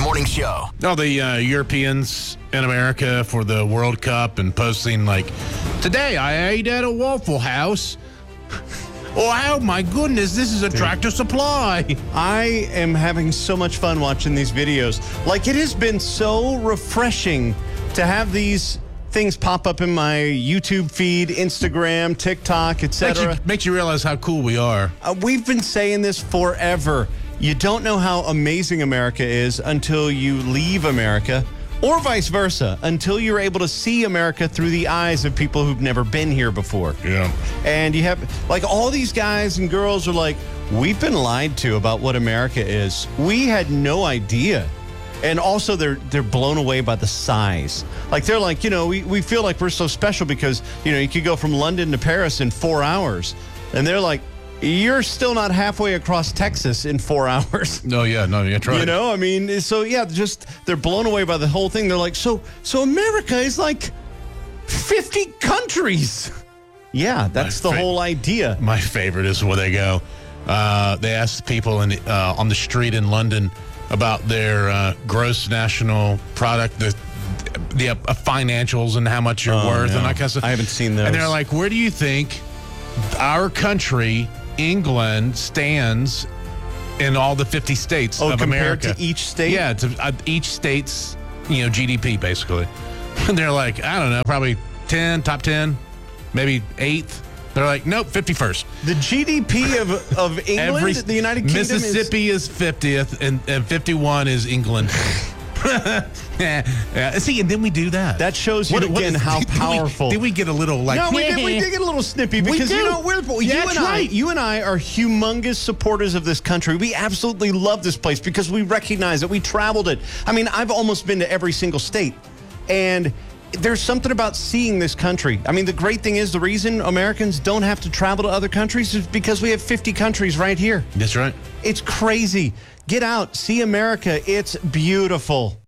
Morning Show. No, the Europeans in America for the World Cup and posting like, today I ate at a Waffle House. Oh my goodness, this is a Tractor Supply. I am having so much fun watching these videos. Like, it has been so refreshing to have these things pop up in my YouTube feed, Instagram, TikTok, etc. Makes you realize how cool we are. We've been saying this forever. You don't know how amazing America is until you leave America, or vice versa, until you're able to see America through the eyes of people who've never been here before. Yeah. And you have, like, all these guys and girls are like, we've been lied to about what America is. We had no idea. And also, they're blown away by the size. Like, they're like, we feel like we're so special because, you could go from London to Paris in 4 hours. And they're like, you're still not halfway across Texas in 4 hours. No, that's right. So they're blown away by the whole thing. They're like, so America is like 50 countries. Yeah, that's the whole idea. My favorite is where they go. They ask people on the street in London about their gross national product, the financials and how much you're worth and that kind of stuff. I haven't seen those. And they're like, where do you think our country, England, stands in all the 50 states of compared America? To each state? Yeah, to each state's GDP, basically. And they're like, I don't know, probably top 10, maybe 8th. They're like, nope, 51st. The GDP of England, the United Kingdom, Mississippi is 50th, and 51 is England. Yeah. See, and then we do that. That shows you again how powerful. Did we get a little like? No, we did get a little snippy because you and I are humongous supporters of this country. We absolutely love this place because we recognize it. We traveled it. I mean, I've almost been to every single state, and there's something about seeing this country. I mean, the great thing is the reason Americans don't have to travel to other countries is because we have 50 countries right here. That's right. It's crazy. Get out, see America. It's beautiful.